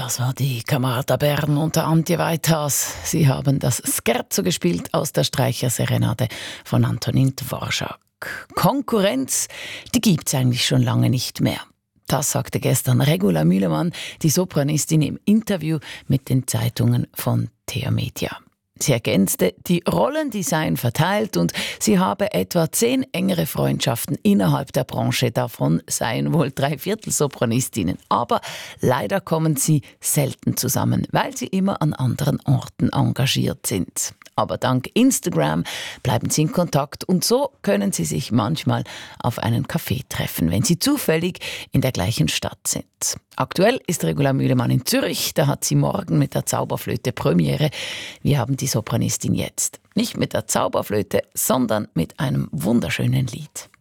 Das war die Camerata Bern unter Antje Weithas. Sie haben das Scherzo gespielt aus der Streicherserenade von Antonin Dvorak. Konkurrenz, die gibt's eigentlich schon lange nicht mehr. Das sagte gestern Regula Mühlemann, die Sopranistin, im Interview mit den Zeitungen von Thea Media. Sie ergänzte, die Rollen, die seien verteilt und sie habe etwa 10 engere Freundschaften innerhalb der Branche. Davon seien wohl 3/4 Sopranistinnen. Aber leider kommen sie selten zusammen, weil sie immer an anderen Orten engagiert sind. Aber dank Instagram bleiben sie in Kontakt und so können sie sich manchmal auf einen Café treffen, wenn sie zufällig in der gleichen Stadt sind. Aktuell ist Regula Mühlemann in Zürich, da hat sie morgen mit der Zauberflöte Premiere. Wir haben die Sopranistin jetzt. Nicht mit der Zauberflöte, sondern mit einem wunderschönen Lied.